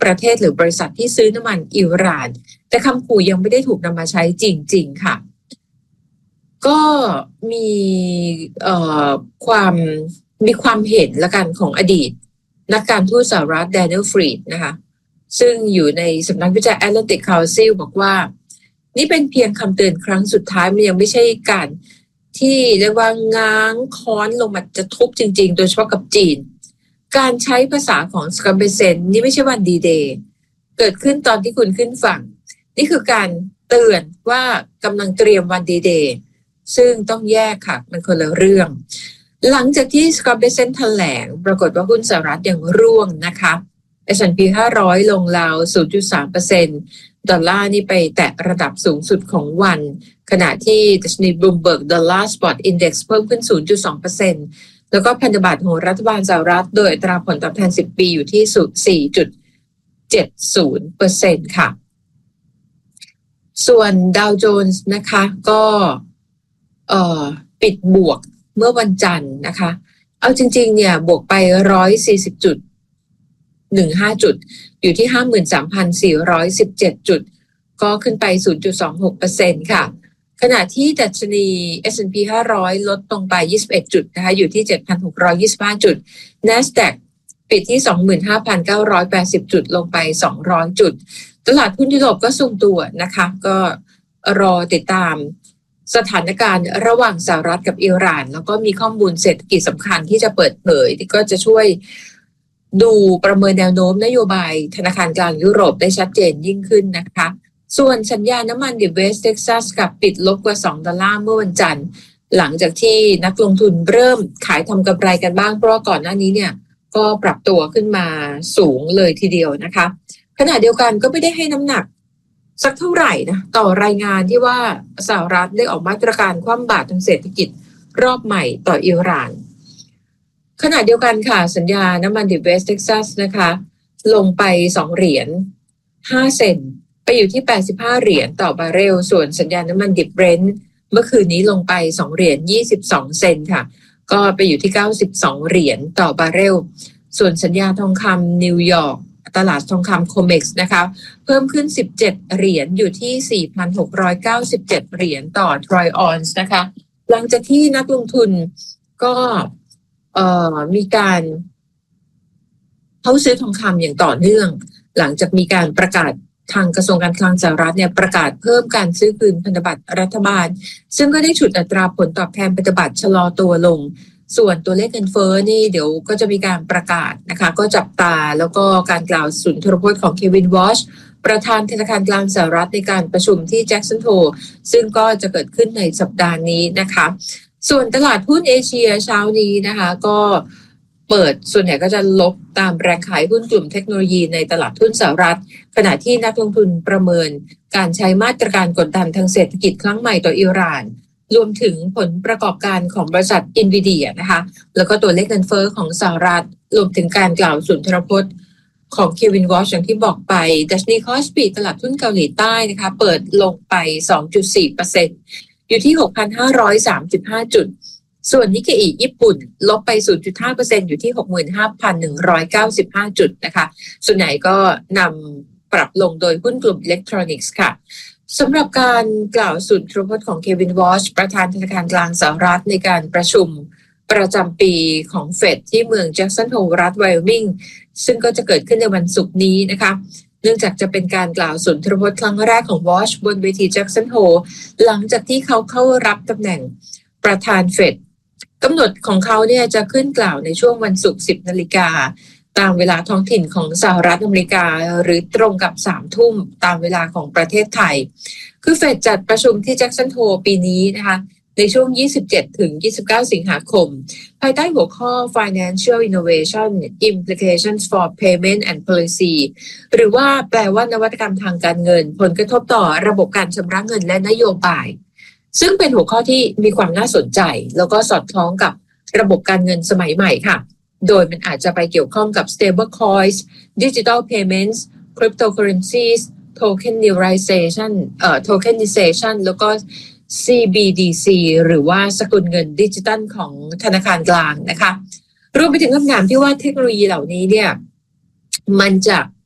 ประเทศหรือบริษัทที่ซื้อน้ำมันอิหร่านแต่คำขู่ยังไม่ได้ถูกนำมาใช้จริงๆค่ะก็มีความเห็นละกันของอดีตนักการทูตสหรัฐแดเนียลฟรีดนะคะซึ่งอยู่ในสำนักวิจัย Atlantic Council บอกว่านี่เป็นเพียงคำเตือนครั้งสุดท้ายมันยังไม่ใช่การที่เรียกว่าง้างค้อนลงมาจะทุบจริงๆโดยเฉพาะกับจีนการใช้ภาษาของสกัมเบเซนนี่ไม่ใช่วันดีเดย์เกิดขึ้นตอนที่คุณขึ้นฝั่งนี่คือการเตือนว่ากำลังเตรียมวันดีเดย์ซึ่งต้องแยกค่ะมันคนละเรื่องหลังจากที่สกัมเบเซนแถลงปรากฏว่าหุ้นสหรัฐยังร่วงนะคะ S&P 500 ลงราว 0.3% ดอลลาร์นี่ไปแตะระดับสูงสุดของวันขณะที่ดัชนีบลูมเบิร์กดอลลาร์สปอตอินเด็กซ์เพิ่มขึ้น 0.2% แล้วก็พันธบัตรของรัฐบาลสหรัฐโดยอัตราผลตอบแทน10 ปีอยู่ที่ 4.70% ค่ะส่วนดาวโจนส์นะคะก็ปิดบวกเมื่อวันจันทร์นะคะเอาจริงๆเนี่ยบวกไป140.15 จุดอยู่ที่ 53,417 จุดก็ขึ้นไป 0.26% ค่ะขณะที่ดัชนี S&P 500 ลดลงไป21จุดนะคะอยู่ที่ 7,625 จุด NASDAQ ปิดที่ 25,980 จุดลงไป200 จุดตลาดหุ้นยุโรปก็ทรงตัวนะคะก็รอติดตามสถานการณ์ระหว่างสหรัฐกับอิหร่านแล้วก็มีข้อมูลเศรษฐกิจสำคัญที่จะเปิดเผยที่ก็จะช่วยดูประเมินแนวโน้มนโยบายธนาคารกลางยุโรปได้ชัดเจนยิ่งขึ้นนะคะส่วนสัญญาน้ำมันดิบเวสต์เท็กซัสกับปิดลบกว่า$2เมื่อวันจันทร์หลังจากที่นักลงทุนเริ่มขายทำกำไรกันบ้างเพราะก่อนหน้านี้เนี่ยก็ปรับตัวขึ้นมาสูงเลยทีเดียวนะคะขณะเดียวกันก็ไม่ได้ให้น้ำหนักสักเท่าไหร่นะต่อรายงานที่ว่าสหรัฐได้ออกมาตรการคว่ำบาตรทางเศรษฐกิจรอบใหม่ต่ออิหร่านขณะเดียวกันค่ะสัญญาน้ำมันดิบเวสต์เท็กซัสนะคะลงไป$2.05ไปอยู่ที่$85ต่อบาร์เรลส่วนสัญญาน้ำมันดิบเบรนท์เมื่อคืนนี้ลงไป$2.22ค่ะก็ไปอยู่ที่$92ต่อบาร์เรลส่วนสัญญาทองคำนิวยอร์กตลาดทองคำโคเม็กซ์นะคะเพิ่มขึ้น$17อยู่ที่ 4,697 ต่อทรอยออนซ์นะคะหลังจากที่นักลงทุนก็มีการเขาซื้อทองคำอย่างต่อเนื่องหลังจากมีการประกาศทางกระทรวงการคลังสหรัฐเนี่ยประกาศเพิ่มการซื้อคืนพันธบัตรรัฐบาลซึ่งก็ได้ฉุดอัตราผลตอบแทนพันธบัตรชะลอตัวลงส่วนตัวเลขเงินเฟ้อนี่เดี๋ยวก็จะมีการประกาศนะคะก็จับตาแล้วก็การกล่าวสุนทรพจน์ของเควินวอชประธานธนาคารกลางสหรัฐในการประชุมที่แจ็คสันโฮลซึ่งก็จะเกิดขึ้นในสัปดาห์นี้นะคะส่วนตลาดหุ้นเอเชียเช้านี้นะคะก็เปิดส่วนใหญ่ก็จะลบตามแรงขายหุ้นกลุ่มเทคโนโลยีในตลาดหุ้นสหรัฐขณะที่นักลงทุนประเมินการใช้มาตรการกดดันทางเศรษฐกิจครั้งใหม่ต่ออิหร่านรวมถึงผลประกอบการของบริษัท NVIDIA นะคะแล้วก็ตัวเลขเงินเฟ้อของสหรัฐรวมถึงการกล่าวสุนทรพจน์ของเควินวอชอย่างที่บอกไปดัชนีคอสปีตลาดหุ้นเกาหลีใต้นะคะเปิดลงไป 2.4% อยู่ที่ 6,535 จุดส่วนนิกเกอิญี่ปุ่นลบไป 0.5% อยู่ที่ 65,195 จุดนะคะส่วนใหญ่ก็นำปรับลงโดยหุ้นกลุ่มอิเล็กทรอนิกส์ค่ะสำหรับการกล่าวสุนทรพจน์ของเควินวอชประธานธนาคารกลางสหรัฐในการประชุมประจำปีของเฟดที่เมืองแจ็คสันโฮลรัฐไวโอมิงซึ่งก็จะเกิดขึ้นในวันศุกร์นี้นะคะเนื่องจากจะเป็นการกล่าวสุนทรพจน์ครั้งแรกของวอชบนเวทีแจ็คสันโฮลหลังจากที่เขาเข้ารับตำแหน่งประธานเฟดกำหนดของเขาเนี่ยจะขึ้นกล่าวในช่วงวันศุกร์ 10 นาฬิกาตามเวลาท้องถิ่นของสหรัฐอเมริกาหรือตรงกับ 3 ทุ่มตามเวลาของประเทศไทยคือเฟดจัดประชุมที่แจ็คสันโฮลปีนี้นะคะในช่วง 27 ถึง 29 สิงหาคมภายใต้หัวข้อ Financial Innovation Implications for Payment and Policy หรือว่าแปลว่านวัตกรรมทางการเงินผลกระทบต่อระบบการชำระเงินและนโยบายซึ่งเป็นหัวข้อที่มีความน่าสนใจแล้วก็สอดคล้องกับระบบการเงินสมัยใหม่ค่ะโดยมันอาจจะไปเกี่ยวข้องกับ stable coins digital payments cryptocurrencies tokenization แล้วก็ CBDC หรือว่าสกุลเงินดิจิตัลของธนาคารกลางนะคะรวมไปถึงคำถามที่ว่าเทคโนโลยีเหล่านี้เนี่ยมันจะ